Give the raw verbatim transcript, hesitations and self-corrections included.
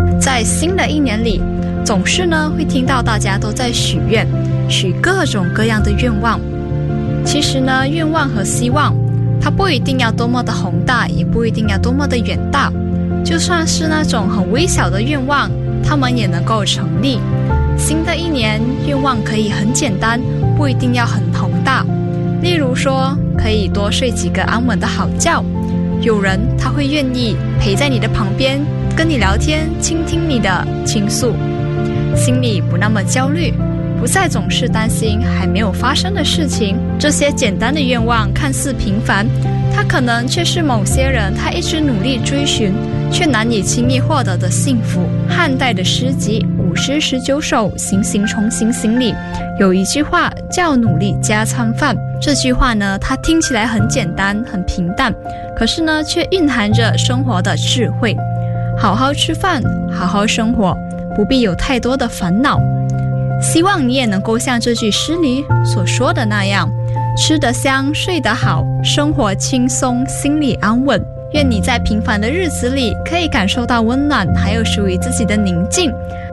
在新的一年里，总是呢会听到大家都在许愿，许各种各样的愿望。其实呢，愿望和希望它不一定要多么的宏大，也不一定要多么的远大，就算是那种很微小的愿望，它们也能够成立。新的一年，愿望可以很简单，不一定要很宏大。例如说，可以多睡几个安稳的好觉，有人他会愿意陪在你的旁边，跟你聊天，倾听你的倾诉，心里不那么焦虑，不再总是担心还没有发生的事情。这些简单的愿望看似平凡，它可能却是某些人他一直努力追寻却难以轻易获得的幸福。汉代的诗集《古诗十九首·行行重行行》里有一句话叫努力加餐饭。这句话呢，它听起来很简单很平淡，可是呢却蕴含着生活的智慧。好好吃饭，好好生活，不必有太多的烦恼。希望你也能够像这句诗里所说的那样，吃得香，睡得好，生活轻松，心里安稳。愿你在平凡的日子里可以感受到温暖，还有属于自己的宁静，